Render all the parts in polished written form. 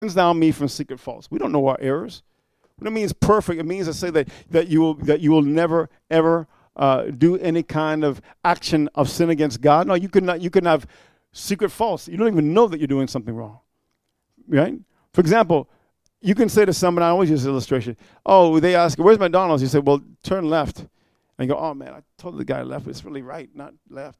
Cleanse thou me from secret faults. We don't know our errors. What it means perfect, it means to say that you will never ever do any kind of action of sin against God. No, you can have secret faults. You don't even know that you're doing something wrong, right? For example, you can say to someone, I always use this illustration. Oh, they ask, where's McDonald's? You say, well, turn left. And you go, oh man, I told the guy left, but it's really right, not left.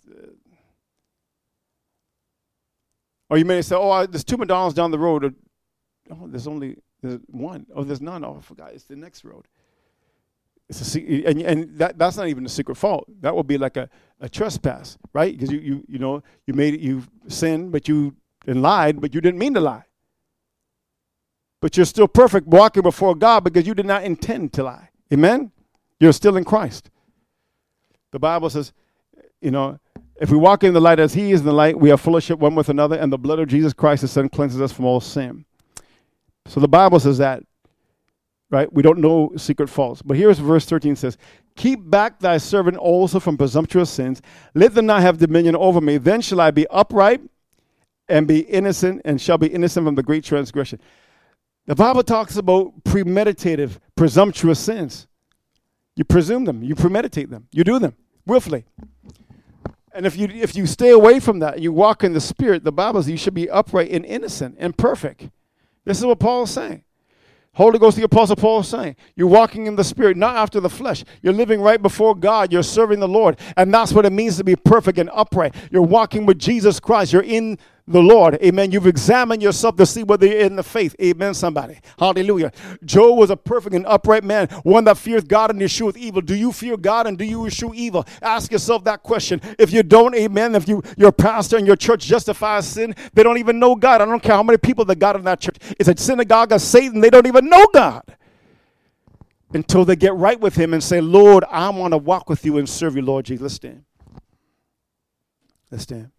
Or you may say, oh, there's 2 McDonald's down the road. Oh, there's one. Oh, there's none. Oh, I forgot. It's the next road. It's that's not even a secret fault. That would be like a trespass, right? Because you sinned, but you lied, but you didn't mean to lie. But you're still perfect walking before God because you did not intend to lie. Amen? You're still in Christ. The Bible says, if we walk in the light as he is in the light, we have fellowship one with another, and the blood of Jesus Christ, his son, cleanses us from all sin. So the Bible says that, right? We don't know secret faults. But here's verse 13 says, keep back thy servant also from presumptuous sins. Let them not have dominion over me. Then shall I be upright and be innocent, and shall be innocent from the great transgression. The Bible talks about premeditative, presumptuous sins. You presume them. You premeditate them. You do them willfully. And if you stay away from that, and you walk in the Spirit, the Bible says you should be upright and innocent and perfect. This is what Paul is saying. Holy Ghost, the Apostle Paul is saying, you're walking in the Spirit, not after the flesh. You're living right before God. You're serving the Lord. And that's what it means to be perfect and upright. You're walking with Jesus Christ. You're in the Lord. Amen. You've examined yourself to see whether you're in the faith. Amen, somebody. Hallelujah. Job was a perfect and upright man, one that feared God and escheweth evil. Do you fear God and do you eschew evil? Ask yourself that question. If you don't, amen, if your pastor and your church justifies sin, they don't even know God. I don't care how many people that got in that church. It's a synagogue of Satan. They don't even know God until they get right with him and say, Lord, I want to walk with you and serve you, Lord Jesus. Let's stand. Let's stand.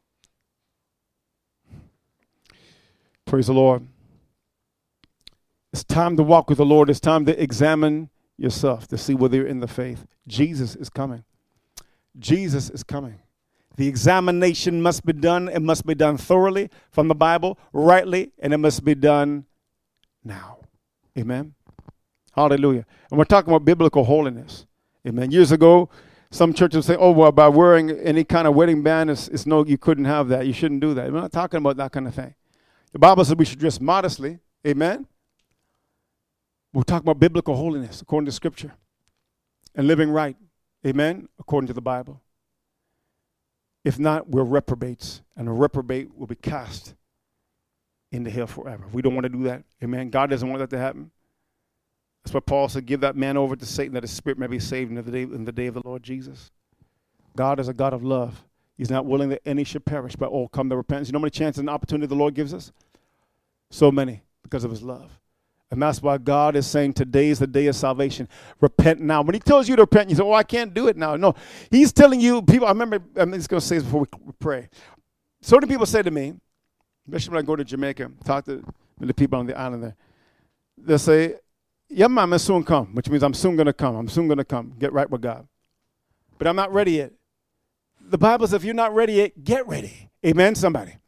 Praise the Lord. It's time to walk with the Lord. It's time to examine yourself to see whether you're in the faith. Jesus is coming. Jesus is coming. The examination must be done. It must be done thoroughly from the Bible, rightly, and it must be done now. Amen. Hallelujah. And we're talking about biblical holiness. Amen. Years ago, some churches say, oh, well, by wearing any kind of wedding band, it's no, you couldn't have that. You shouldn't do that. We're not talking about that kind of thing. The Bible says we should dress modestly. Amen. We're talking about biblical holiness according to Scripture and living right. Amen. According to the Bible. If not, we're reprobates, and a reprobate will be cast into hell forever. We don't want to do that. Amen. God doesn't want that to happen. That's what Paul said, give that man over to Satan that his spirit may be saved in the day of the Lord Jesus. God is a God of love. He's not willing that any should perish, but all come to repentance. You know how many chances and opportunity the Lord gives us? So many, because of his love. And that's why God is saying today is the day of salvation. Repent now. When he tells you to repent, you say, oh, I can't do it now. No, he's telling you, people, I'm just going to say this before we pray. So many people say to me, especially when I go to Jamaica, talk to the people on the island there, they'll say, yeah, man, I'm soon come, which means I'm soon going to come. I'm soon going to come, get right with God. But I'm not ready yet. The Bible says if you're not ready yet, get ready. Amen, somebody.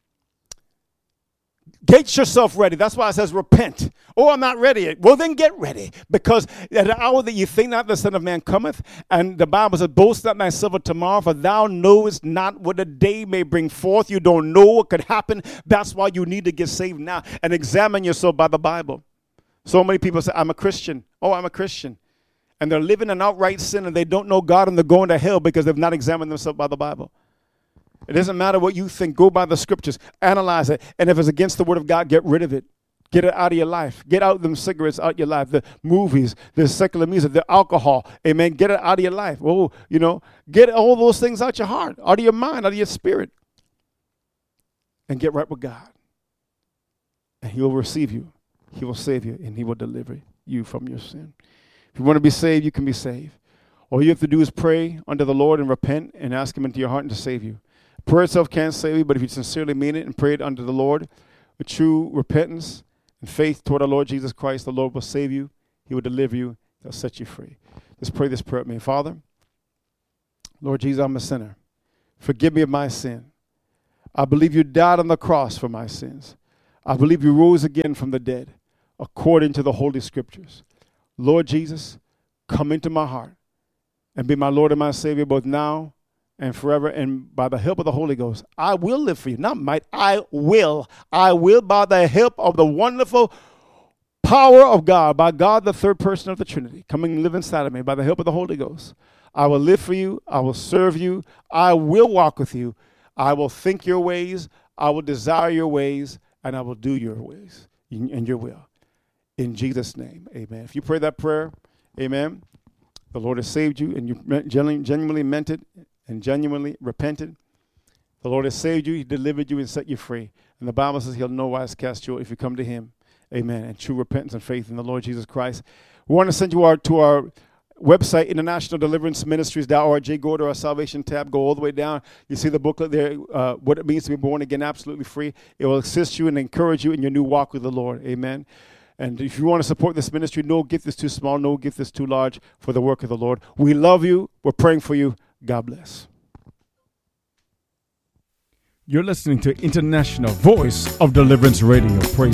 Get yourself ready. That's why it says repent. Oh, I'm not ready yet. Well, then get ready. Because at the hour that you think not, the Son of Man cometh. And the Bible says, boast not thyself of tomorrow, for thou knowest not what the day may bring forth. You don't know what could happen. That's why you need to get saved now and examine yourself by the Bible. So many people say, I'm a Christian. Oh, I'm a Christian. And they're living in outright sin and they don't know God and they're going to hell because they've not examined themselves by the Bible. It doesn't matter what you think. Go by the Scriptures. Analyze it. And if it's against the Word of God, get rid of it. Get it out of your life. Get out them cigarettes out of your life. The movies, the secular music, the alcohol. Amen. Get it out of your life. Oh, get all those things out your heart, out of your mind, out of your spirit. And get right with God. And He will receive you. He will save you. And He will deliver you from your sin. If you want to be saved, you can be saved. All you have to do is pray unto the Lord and repent and ask Him into your heart and to save you. Prayer itself can't save you, but if you sincerely mean it and pray it unto the Lord with true repentance and faith toward our Lord Jesus Christ, the Lord will save you. He will deliver you. He'll set you free. Let's pray this prayer with me. Father, Lord Jesus, I'm a sinner. Forgive me of my sin. I believe you died on the cross for my sins. I believe you rose again from the dead, according to the Holy Scriptures. Lord Jesus, come into my heart and be my Lord and my Savior both now and forever. And by the help of the Holy Ghost, I will live for you. Not might, I will. I will by the help of the wonderful power of God, by God, the third person of the Trinity, coming and live inside of me by the help of the Holy Ghost. I will live for you. I will serve you. I will walk with you. I will think your ways. I will desire your ways, and I will do your ways and your will. In Jesus' name, amen. If you pray that prayer, amen, the Lord has saved you, and you genuinely meant it and genuinely repented. The Lord has saved you. He delivered you and set you free. And the Bible says he'll no wise cast you out if you come to him. Amen. And true repentance and faith in the Lord Jesus Christ. We want to send you to our website, internationaldeliveranceministries.org. Go to our salvation tab. Go all the way down. You see the booklet there, what it means to be born again, absolutely free. It will assist you and encourage you in your new walk with the Lord. Amen. And if you want to support this ministry, no gift is too small, no gift is too large for the work of the Lord. We love you. We're praying for you. God bless. You're listening to International Voice of Deliverance Radio. Praise